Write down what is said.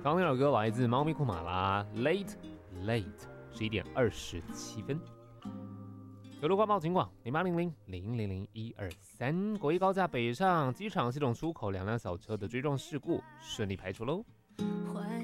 刚刚那首歌来自猫咪库马拉 Late Late 11点27分。有路挂报警广0800000123，国一高架北上机场系统出口2辆小车的追撞事故顺利排除喽。